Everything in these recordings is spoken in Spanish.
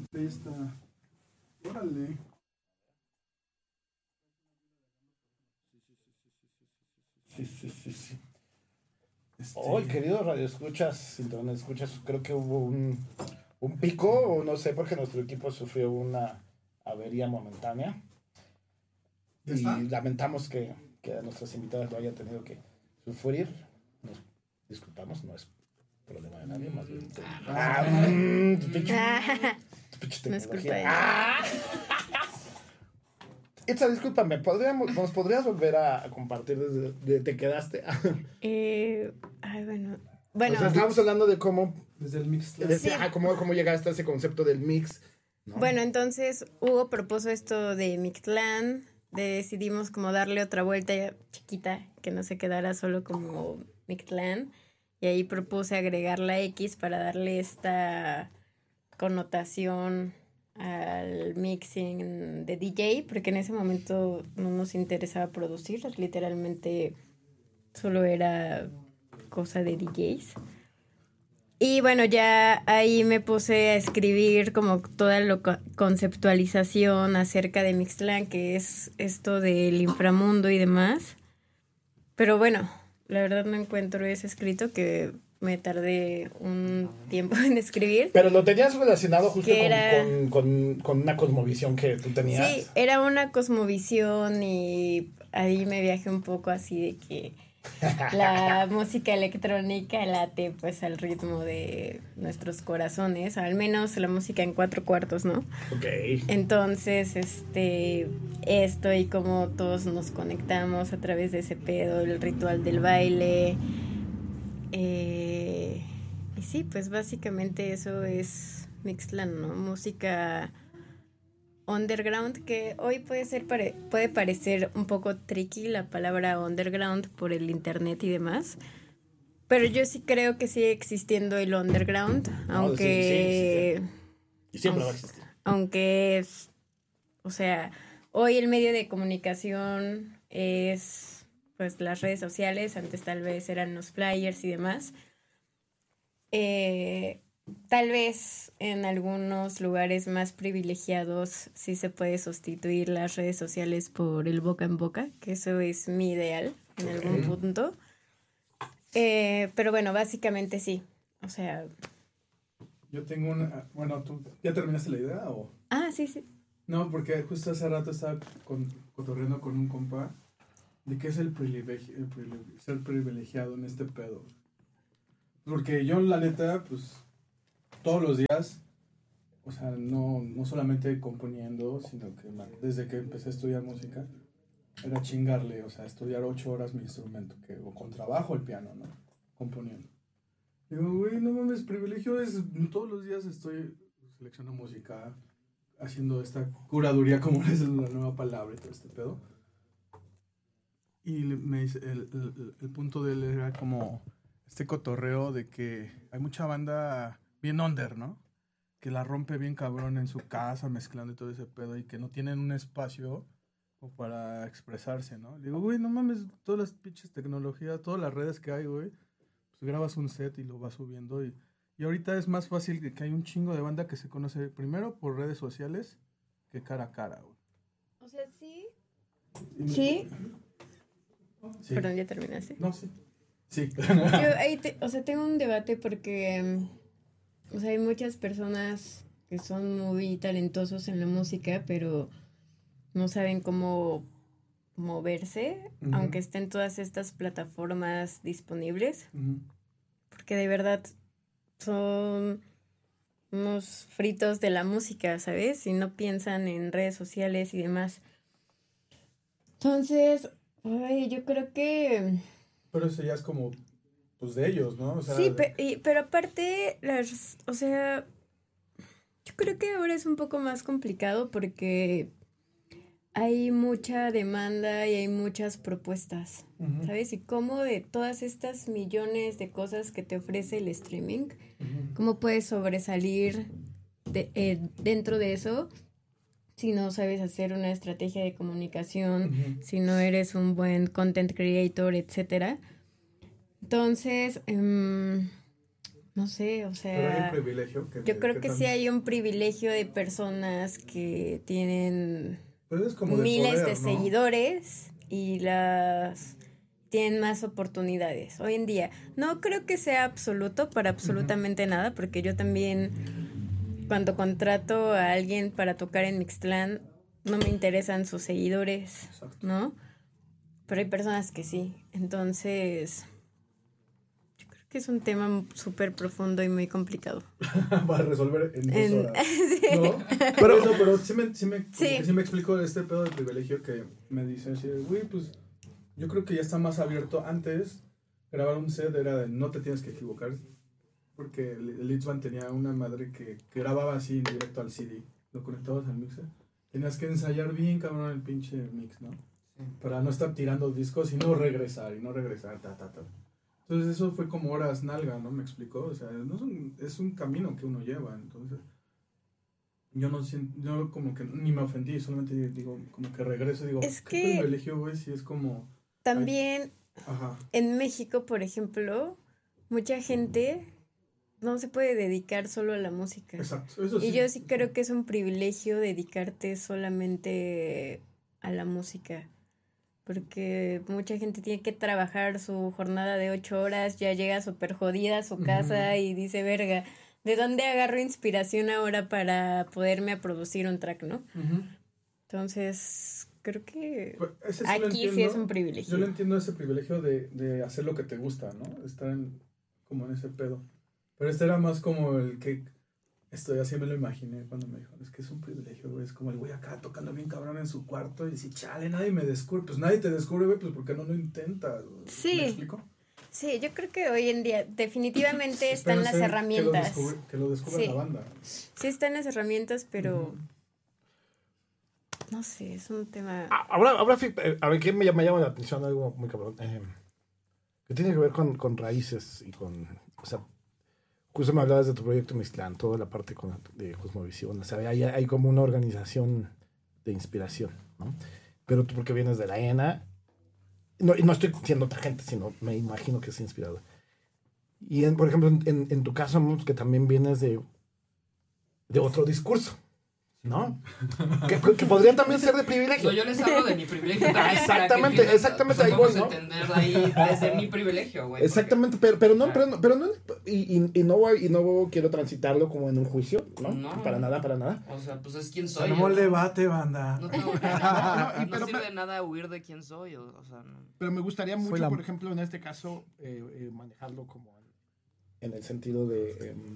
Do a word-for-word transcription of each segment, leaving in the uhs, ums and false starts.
Ahí está. Órale. Sí, sí, sí, sí. Este... Oh, querido Radio Escuchas, si no escuchas, creo que hubo un, un pico, o no sé, porque nuestro equipo sufrió una avería momentánea. ¿Ya Y está? lamentamos que, que a nuestras invitadas lo hayan tenido que sufrir. Nos disculpamos, no es problema de nadie, más bien. Ah, mm, tu pinche, tu pinche No es culpa tecnología. de Ah. Itza, discúlpame, ¿podríamos, ¿nos podrías volver a, a compartir desde de, te quedaste? eh, ay, bueno. Bueno, O sea, estábamos hablando de cómo, Desde el mix. de, Sí. ah, cómo, cómo llegaste a ese concepto del mix, ¿no? Bueno, entonces Hugo propuso esto de Mictlán, decidimos como darle otra vuelta chiquita, que no se quedara solo como Mictlán, y ahí propuse agregar la X para darle esta connotación al mixing de D J, porque en ese momento no nos interesaba producir, literalmente solo era cosa de D Js. Y bueno, ya ahí me puse a escribir como toda la conceptualización acerca de Mixtlán, que es esto del inframundo y demás. Pero bueno, la verdad no encuentro ese escrito, que me tardé un tiempo en escribir. Pero lo tenías relacionado justo con, era... con, con, con una cosmovisión que tú tenías. Sí, era una cosmovisión y ahí me viajé un poco así de que la música electrónica late pues al ritmo de nuestros corazones, al menos la música en cuatro cuartos, ¿no? Ok. Entonces, este, esto y cómo todos nos conectamos a través de ese pedo, el ritual del baile. Eh, y sí, pues básicamente eso es Mixtlán, ¿no? Música underground, que hoy puede ser pare- puede parecer un poco tricky la palabra underground por el internet y demás, pero yo sí creo que sigue existiendo el underground, No, aunque sí, sí, sí, sí. Y siempre va a existir. aunque es, o sea, hoy el medio de comunicación es pues las redes sociales, antes tal vez eran los flyers y demás. Eh, Tal vez en algunos lugares más privilegiados sí se puede sustituir las redes sociales por el boca en boca, que eso es mi ideal en Ok. algún punto. Eh, pero bueno, básicamente sí. O sea... Yo tengo una... Bueno, ¿tú ya terminaste la idea o...? Ah, sí, sí. No, porque justo hace rato estaba con, cotorreando con un compa de qué es el privilegio, el privilegio, ser privilegiado en este pedo. Porque yo, la neta, pues, todos los días, o sea, no, no solamente componiendo, sino que man, desde que empecé a estudiar música, era chingarle, o sea, estudiar ocho horas mi instrumento, que, o con trabajo el piano, ¿no? Componiendo. Digo, güey, no mames, privilegio es, todos los días estoy seleccionando música, haciendo esta curaduría, como es la nueva palabra y todo este pedo. Y me dice, el, el, el punto de él era como este cotorreo de que hay mucha banda bien under, ¿no? Que la rompe bien cabrón en su casa, mezclando y todo ese pedo, y que no tienen un espacio como para expresarse, ¿no? Le digo, güey, no mames, todas las pinches tecnologías, todas las redes que hay, güey, pues grabas un set y lo vas subiendo. Y, y ahorita es más fácil que, que hay un chingo de banda que se conoce primero por redes sociales que cara a cara, güey. O sea, sí. Y me- Sí. Sí. Perdón, ya terminaste. No, sí. Sí. Yo ahí, te- o sea, tengo un debate porque, mm, o sea, hay muchas personas que son muy talentosos en la música, pero no saben cómo moverse, Ujú. aunque estén todas estas plataformas disponibles, Ujú. porque de verdad son unos fritos de la música, ¿sabes? Y no piensan en redes sociales y demás. Entonces, ay, yo creo que... Pero eso ya es como, pues, de ellos, ¿no? O sea, Sí, de- pe- y- pero aparte, las, o sea, yo creo que ahora es un poco más complicado porque hay mucha demanda y hay muchas propuestas, Ujú. ¿sabes? Y cómo de todas estas millones de cosas que te ofrece el streaming, Ujú. ¿cómo puedes sobresalir de- eh, dentro de eso si no sabes hacer una estrategia de comunicación, Ujú. si no eres un buen content creator, etcétera? Entonces, em, no sé, o Pero hay un sea, privilegio. Que yo creo que que tan- sí hay un privilegio de personas que tienen Pero es como de miles poder, de ¿no? seguidores y las tienen más oportunidades hoy en día. No creo que sea absoluto para absolutamente nada, porque yo también cuando contrato a alguien para tocar en Mixtlán no me interesan sus seguidores, Exacto. ¿no? Pero hay personas que sí. Entonces, yo creo que es un tema súper profundo y muy complicado. Para resolver en dos En- horas. Sí. ¿No? Pero eso, pero sí me, sí me, como Sí. que sí me explico este pedo de privilegio que me dice así, de, güey, pues yo creo que ya está más abierto. Antes, grabar un set era de no te tienes que equivocar. Porque el, el Litzman tenía una madre que, que grababa así en directo al C D. Lo conectabas al mixer. Tenías que ensayar bien, cabrón, el pinche mix, ¿no? Sí. Para no estar tirando discos y no regresar, y no regresar, ta, ta, ta. Entonces eso fue como horas nalga, ¿no? Me explicó, o sea, no es, un, es un camino que uno lleva, entonces yo no siento, yo como que ni me ofendí, solamente digo, como que regreso y digo, Es qué que- privilegio, güey, si es como, También ajá, en México, por ejemplo, mucha gente no se puede dedicar solo a la música. exacto, eso sí. Y yo sí creo que es un privilegio dedicarte solamente a la música. Porque mucha gente tiene que trabajar su jornada de ocho horas, ya llega súper jodida a su casa y dice, verga, ¿de dónde agarro inspiración ahora para poderme a producir un track, no? Ujú. Entonces, creo que Pues, ese sí lo aquí sí entiendo. es un privilegio. Yo lo entiendo, ese privilegio de, de hacer lo que te gusta, ¿no? Estar en, como en ese pedo. Pero este era más como el que, esto ya sí me lo imaginé cuando me dijo, es que es un privilegio, güey, es como el güey acá tocando bien cabrón en su cuarto y dice, chale, nadie me descubre. Pues nadie te descubre, güey, pues porque no lo intentas. Sí. ¿Me explico? Sí, yo creo que hoy en día definitivamente están Espero las ser herramientas. Que lo, descubre- que lo descubra Sí. la banda. Sí están las herramientas, pero Ujú. no sé, es un tema... Ah, Ahora, ahora, fi- eh, a ver, ¿qué me llama, me llama la atención? Algo muy cabrón. Eh, que tiene que ver con, con raíces y con... O sea, justo me hablabas de tu proyecto Mixtlán, toda la parte con, de Cosmovisión. O sea, hay, hay como una organización de inspiración, ¿no? Pero tú porque vienes de la E N A, no, y no estoy diciendo otra gente, sino me imagino que es inspirado. Y, en, por ejemplo, en, en, en tu caso, Mus, que también vienes de, de otro discurso, ¿no? que, que podría también ser de privilegio. No, yo les hablo de mi privilegio también. para que Exactamente, entiendan, exactamente, o sea, ahí voy, podemos ¿no? entender ahí desde mi privilegio, güey. Exactamente, pero, pero no, pero no, pero no y, y, y no voy, y no quiero transitarlo como en un juicio, ¿no? No. Para nada, para nada. porque, o sea, pues es quien soy. Tenemos el yo. debate, banda. No, tengo- no, No, y no pero sirve me- de nada huir de quién soy, o, o sea, no. Pero me gustaría mucho, la- por ejemplo, en este caso, eh, eh, manejarlo como en, en el sentido de em,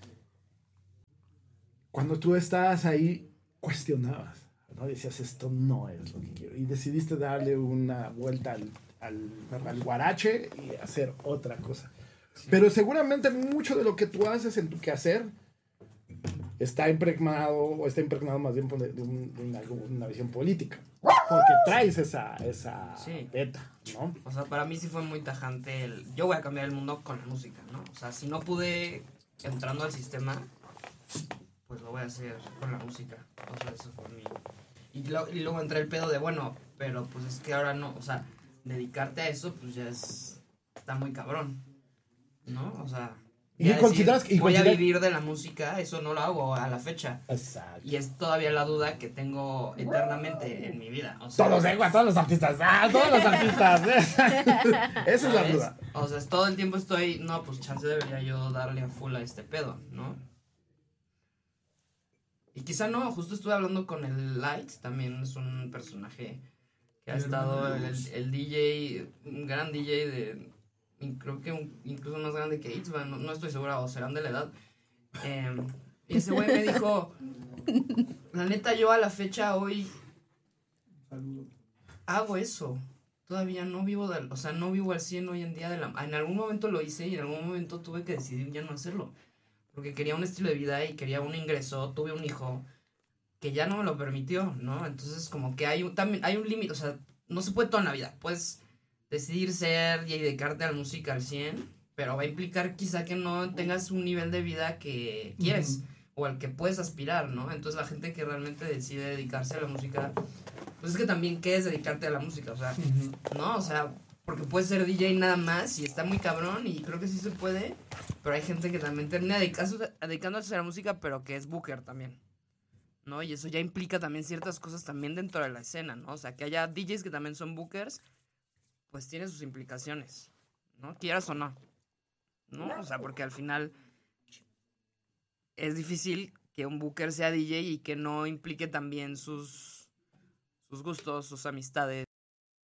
cuando tú estabas ahí, cuestionabas, ¿no? Decías, esto no es lo que quiero. Y decidiste darle una vuelta al, al, al guarache y hacer otra cosa. Pero seguramente mucho de lo que tú haces en tu quehacer está impregnado, o está impregnado más bien por de, de un- de una, una visión política. Porque traes esa, esa Sí. beta, ¿no? O sea, para mí sí fue muy tajante el... Yo voy a cambiar el mundo con la música, ¿no? O sea, si no pude entrando al sistema, pues lo voy a hacer con la música. O sea, eso fue mi... Y, lo- y luego entré el pedo de, bueno, pero pues es que ahora no, o sea, dedicarte a eso, pues ya es... Está muy cabrón, ¿no? O sea... ¿Y ya consideras que- y voy consideras- a vivir de la música, eso no lo hago a la fecha. Exacto. Y es todavía la duda que tengo eternamente en mi vida. O sea, Todos, eh, güey, todos los artistas. Ah, todos los artistas. eh. Esa es la ¿sabes? duda. O sea, es todo el tiempo estoy, no, pues chance debería yo darle a full a este pedo, ¿no? Y quizá no, justo estuve hablando con el Lights, también es un personaje que ha El estado, hermano de el, Luz. el D J, un gran D J de, y creo que un- incluso más grande que Itzvan, no, no estoy segura, o serán de la edad. Eh, y ese güey me dijo, la neta yo a la fecha hoy Saludos. hago eso. Todavía no vivo, del, o sea, no vivo al cien hoy en día. De la, en algún momento lo hice y en algún momento tuve que decidir ya no hacerlo. Porque quería un estilo de vida y quería un ingreso. Tuve un hijo que ya no me lo permitió, ¿no? Entonces como que hay un, también, hay un límite, o sea, no se puede toda en la vida. Puedes decidir ser y dedicarte a la música al cien, pero va a implicar quizá que no tengas un nivel de vida que quieres. Ujú. O al que puedes aspirar, ¿no? Entonces la gente que realmente decide dedicarse a la música, pues es que también, ¿qué es dedicarte a la música? O sea, Ujú. no, o sea, porque puede ser D J nada más y está muy cabrón y creo que sí se puede, pero hay gente que también termina dedicados- dedicándose a la música, pero que es booker también, ¿no? Y eso ya implica también ciertas cosas también dentro de la escena, ¿no? O sea, que haya D Js que también son bookers, pues tiene sus implicaciones, ¿no? Quieras o no, ¿no? O sea, porque al final es difícil que un booker sea D J y que no implique también sus, sus gustos, sus amistades.